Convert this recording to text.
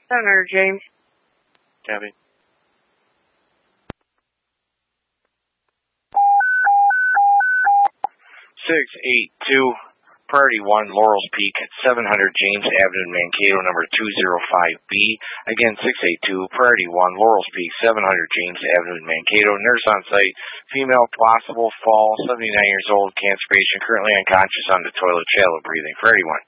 Senator James. Copy. 682, Priority 1, Laurel's Peak, 700 James Avenue, Mankato, number 205B. Again, 682, Priority 1, Laurel's Peak, 700 James Avenue, Mankato. Nurse on site, female, possible fall, 79 years old, cancer patient, currently unconscious on the toilet, shallow breathing. Priority 1.